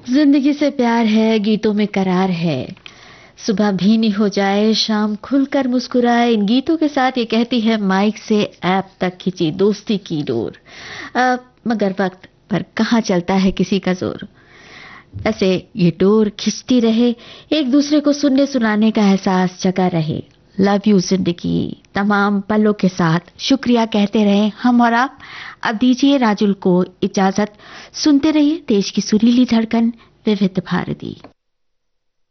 जिंदगी से प्यार है, गीतों में करार है। सुबह भीनी हो जाए, शाम खुलकर मुस्कुराए, इन गीतों के साथ ये कहती है माइक से ऐप तक खिंची दोस्ती की डोर। मगर वक्त पर कहाँ चलता है किसी का जोर। ऐसे ये डोर खिंचती रहे, एक दूसरे को सुनने सुनाने का एहसास जगा रहे। लव यू जिंदगी तमाम पलों के साथ शुक्रिया कहते रहे हम और आप। अब दीजिए राजुल को इजाजत। सुनते रहिए देश की सुरीली धड़कन विविध भारती।